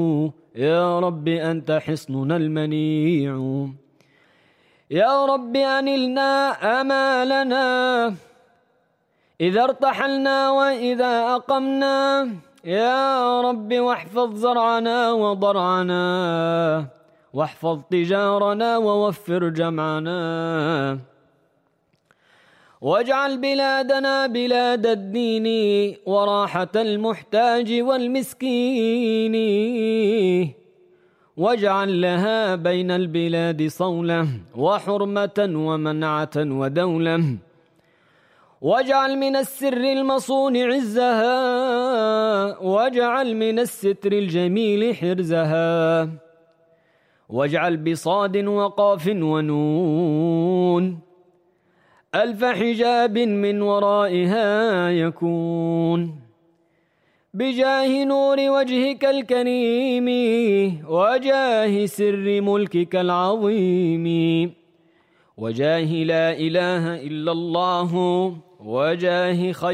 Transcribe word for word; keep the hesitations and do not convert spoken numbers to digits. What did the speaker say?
يا رب أنت حصننا المنيع. يا رب أنلنا أمالنا إذا ارتحلنا وإذا أقمنا، يا رب واحفظ زرعنا وضرعنا، واحفظ تجارنا ووفر جمعنا، واجعل بلادنا بلاد الدين وراحة المحتاج والمسكين، واجعل لها بين البلاد صولة وحرمة ومنعة ودولة، واجعل من السر المصون عزها، واجعل من الستر الجميل حرزها، واجعل بصاد وقاف ونون ألف حجاب من ورائها يكون، بجاه نور وجهك الكريم وجاه سر ملكك العظيم، وجاه لا إله إلا الله وجاه خير